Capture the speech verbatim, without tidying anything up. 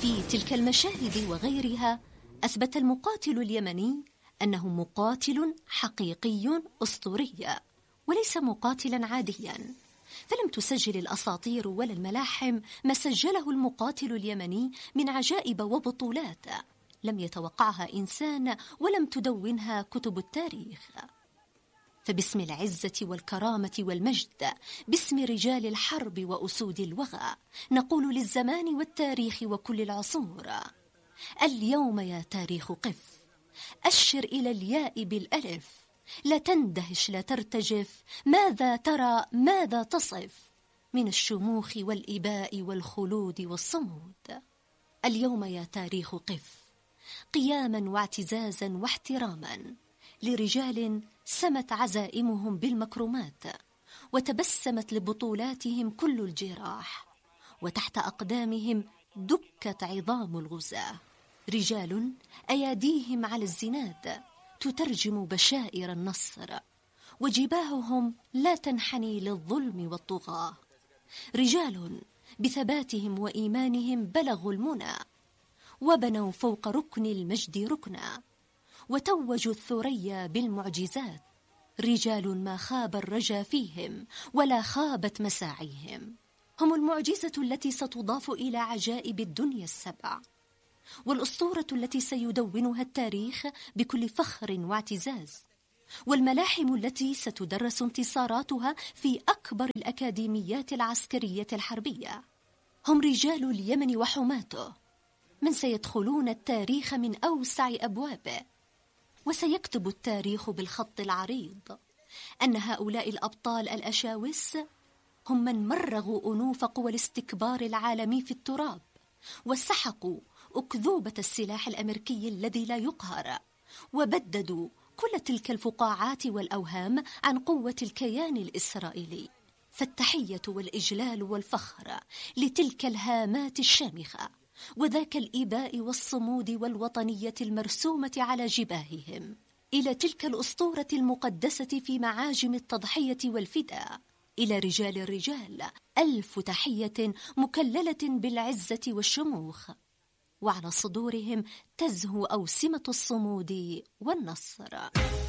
في تلك المشاهد وغيرها أثبت المقاتل اليمني أنه مقاتل حقيقي أسطوري وليس مقاتلا عاديا، فلم تسجل الأساطير ولا الملاحم ما سجله المقاتل اليمني من عجائب وبطولات لم يتوقعها إنسان ولم تدونها كتب التاريخ. فباسم العزة والكرامة والمجد، باسم رجال الحرب وأسود الوغى، نقول للزمان والتاريخ وكل العصور: اليوم يا تاريخ قف، أشر إلى الياء بالألف، لا تندهش لا ترتجف، ماذا ترى ماذا تصف من الشموخ والإباء والخلود والصمود. اليوم يا تاريخ قف، قياما واعتزازا واحتراما لرجال سمت عزائمهم بالمكرمات، وتبسمت لبطولاتهم كل الجراح، وتحت أقدامهم دكت عظام الغزاة، رجال أياديهم على الزناد تترجم بشائر النصر، وجباههم لا تنحني للظلم والطغاة، رجال بثباتهم وإيمانهم بلغوا المنى، وبنوا فوق ركن المجد ركنا، وتوجوا الثريا بالمعجزات، رجال ما خاب الرجا فيهم ولا خابت مساعيهم، هم المعجزة التي ستضاف إلى عجائب الدنيا السبع، والأسطورة التي سيدونها التاريخ بكل فخر واعتزاز، والملاحم التي ستدرس انتصاراتها في أكبر الأكاديميات العسكرية الحربية. هم رجال اليمن وحماته، من سيدخلون التاريخ من أوسع أبوابه، وسيكتب التاريخ بالخط العريض أن هؤلاء الأبطال الأشاوس هم من مرغوا أنوف قوى الاستكبار العالمي في التراب، وسحقوا أكذوبة السلاح الأمريكي الذي لا يقهر، وبددوا كل تلك الفقاعات والأوهام عن قوة الكيان الإسرائيلي. فالتحية والإجلال والفخر لتلك الهامات الشامخة، وذاك الإباء والصمود والوطنية المرسومة على جباههم، إلى تلك الأسطورة المقدسة في معاجم التضحية والفداء، إلى رجال الرجال ألف تحية مكللة بالعزة والشموخ، وعلى صدورهم تزهو أوسمة الصمود والنصر.